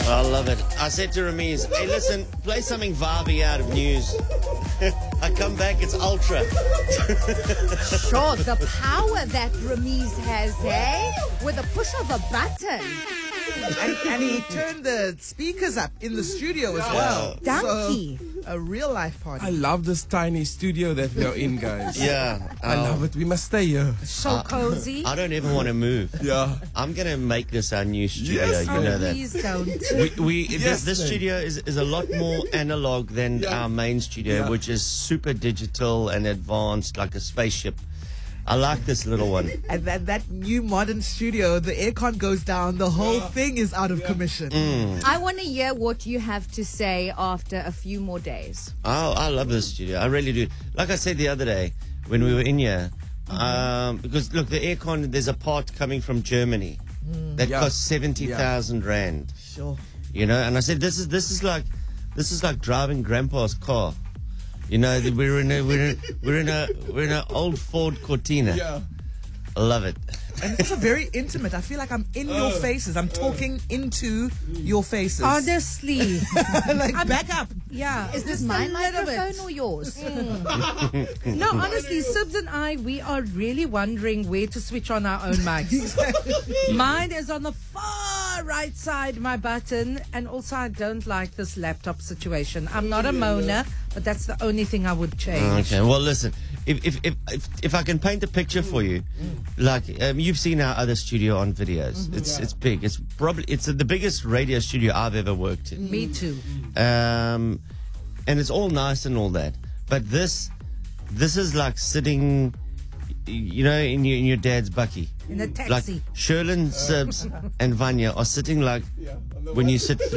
I love it. I said to Ramiz, hey, listen, play something vibey out of news. I come back, it's ultra. Sure, the power that Ramiz has, eh? With a push of a button. And he turned the speakers up in the studio as well. Donkey. So, a real life party. I love this tiny studio that we are in, guys. Yeah. I love it. We must stay here. So cozy. I don't ever want to move. Yeah. I'm going to make this our new studio. Yes. You know that. Please don't. This studio is a lot more analog than our main studio, which is super digital and advanced, like a spaceship. I like this little one. And that new modern studio, the aircon goes down, the whole thing is out of commission. I want to hear what you have to say after a few more days. Oh, I love this studio. I really do. Like I said the other day when we were in here, because look, the aircon, there's a part coming from Germany that costs 70,000 rand. Sure. You know, and I said this is like driving grandpa's car. You know, we're in an old Ford Cortina. Yeah. I love it. And it's also very intimate. I feel like I'm in your faces. I'm talking into your faces. Honestly. Like, back up. Yeah. Is this just my a little bit. microphone or yours? No, honestly, Sibs and I, we are really wondering where to switch on our own mics. Mine is on the far right side, my button, and also I don't like this laptop situation. I'm not a moaner, but that's the only thing I would change. Okay. Well, listen. If I can paint a picture for you, like you've seen our other studio on videos. It's big. It's the biggest radio studio I've ever worked in. Me too. And it's all nice and all that, but this is like sitting, you know, in your dad's bucky. In a Like taxi. Sherlyn, Sibs, and Vanya are sitting like when you sit